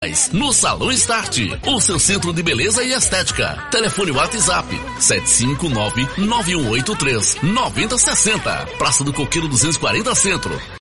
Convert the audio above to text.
No Salão Start, o seu centro de beleza e estética. Telefone WhatsApp 759-9183-9060. Praça do Coqueiro 240 Centro.